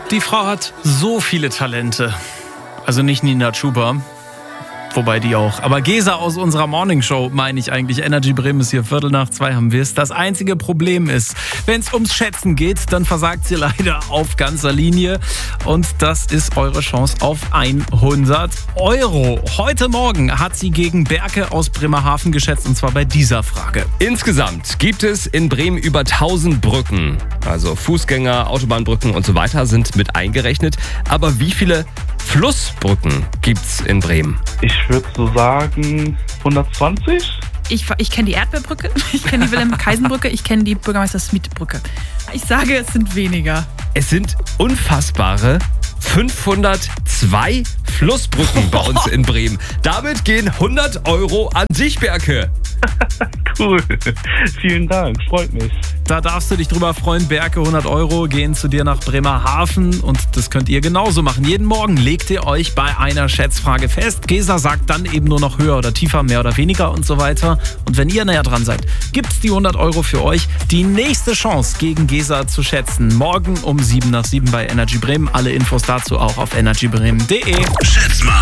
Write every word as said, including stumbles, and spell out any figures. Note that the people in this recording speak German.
Die Frau hat so viele Talente. Also nicht Nina Chuba, wobei die auch. Aber Gesa aus unserer Morningshow meine ich eigentlich. Energy Bremen ist hier, Viertel nach zwei haben wir es. Das einzige Problem ist, wenn es ums Schätzen geht, dann versagt sie leider auf ganzer Linie. Und das ist eure Chance auf hundert Euro. Heute Morgen hat sie gegen Berke aus Bremerhaven geschätzt, und zwar bei dieser Frage. Insgesamt gibt es in Bremen über tausend Brücken. Also Fußgänger, Autobahnbrücken und so weiter sind mit eingerechnet. Aber wie viele Flussbrücken gibt's in Bremen? Ich würde so sagen hundertzwanzig. Ich, ich kenne die Erdbeerbrücke, ich kenne die Wilhelm-Kaisen-Brücke, ich kenne die Bürgermeister-Schmidt-Brücke. Ich sage, es sind weniger. Es sind unfassbare fünfhundertzwei Flussbrücken bei uns in Bremen. Damit gehen hundert Euro an dich, Berke. Cool. Vielen Dank, freut mich. Da darfst du dich drüber freuen. Berke, hundert Euro gehen zu dir nach Bremerhaven, und das könnt ihr genauso machen. Jeden Morgen legt ihr euch bei einer Schätzfrage fest. Gesa sagt dann eben nur noch höher oder tiefer, mehr oder weniger und so weiter. Und wenn ihr näher dran seid, gibt's die hundert Euro für euch. Die nächste Chance gegen Gesa zu schätzen. Morgen um sieben nach sieben bei Energy Bremen. Alle Infos dazu auch auf energy bremen punkt de. Schätz mal.